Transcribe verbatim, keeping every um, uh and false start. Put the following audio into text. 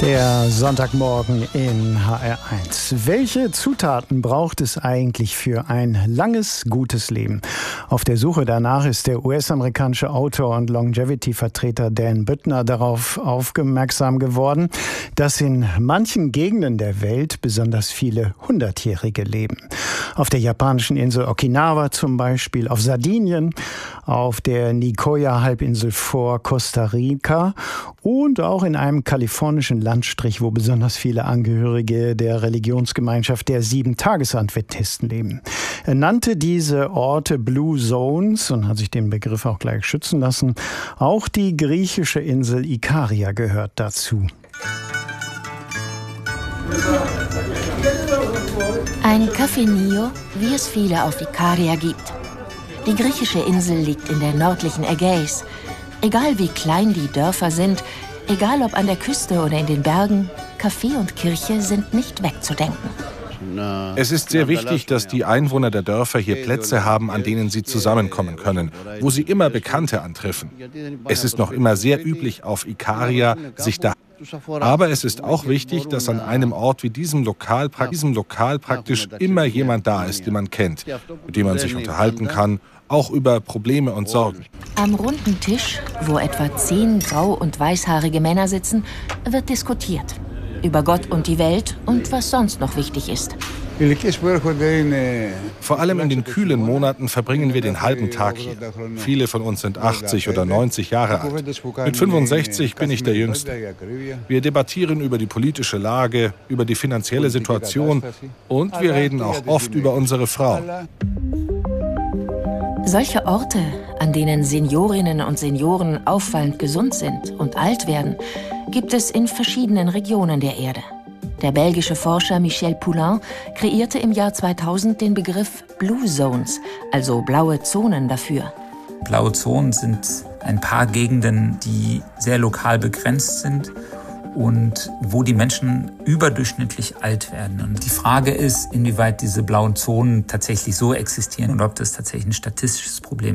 Der Sonntagmorgen in H R eins. Welche Zutaten braucht es eigentlich für ein langes, gutes Leben? Auf der Suche danach ist der U S-amerikanische Autor und Longevity-Vertreter Dan Buettner darauf aufmerksam geworden, dass in manchen Gegenden der Welt besonders viele Hundertjährige leben. Auf der japanischen Insel Okinawa zum Beispiel, auf Sardinien, auf der Nicoya-Halbinsel vor Costa Rica und auch in einem kalifornischen Landstrich, wo besonders viele Angehörige der Religionsgemeinschaft der Sieben-Tages-Adventisten leben. Er nannte diese Orte Blue Zones und hat sich den Begriff auch gleich schützen lassen. Auch die griechische Insel Ikaria gehört dazu. Ein Café Nio, wie es viele auf Ikaria gibt. Die griechische Insel liegt in der nördlichen Ägäis. Egal wie klein die Dörfer sind, egal ob an der Küste oder in den Bergen, Café und Kirche sind nicht wegzudenken. Es ist sehr wichtig, dass die Einwohner der Dörfer hier Plätze haben, an denen sie zusammenkommen können, wo sie immer Bekannte antreffen. Es ist noch immer sehr üblich auf Ikaria, sich da. Aber es ist auch wichtig, dass an einem Ort wie diesem Lokal, diesem Lokal praktisch immer jemand da ist, den man kennt, mit dem man sich unterhalten kann, auch über Probleme und Sorgen. Am runden Tisch, wo etwa zehn grau- und weißhaarige Männer sitzen, wird diskutiert. Über Gott und die Welt und was sonst noch wichtig ist. Vor allem in den kühlen Monaten verbringen wir den halben Tag hier. Viele von uns sind achtzig oder neunzig Jahre alt. Mit fünfundsechzig bin ich der Jüngste. Wir debattieren über die politische Lage, über die finanzielle Situation und wir reden auch oft über unsere Frau. Solche Orte, an denen Seniorinnen und Senioren auffallend gesund sind und alt werden, gibt es in verschiedenen Regionen der Erde. Der belgische Forscher Michel Poulain kreierte im Jahr zweitausend den Begriff Blue Zones, also blaue Zonen dafür. Blaue Zonen sind ein paar Gegenden, die sehr lokal begrenzt sind und wo die Menschen überdurchschnittlich alt werden. Und die Frage ist, inwieweit diese blauen Zonen tatsächlich so existieren und ob das tatsächlich ein statistisches Problem ist.